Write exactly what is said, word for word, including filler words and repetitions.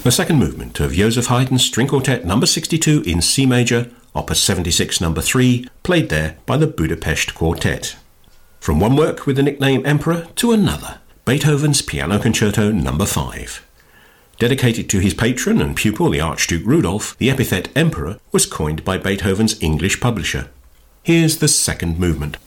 the second movement of Joseph Haydn's String Quartet number sixty-two in C major, Opus seventy-six number three, played there by the Budapest Quartet. From one work with the nickname Emperor to another, Beethoven's Piano Concerto number five. Dedicated to his patron and pupil, the Archduke Rudolph, the epithet Emperor was coined by Beethoven's English publisher. Here's the second movement.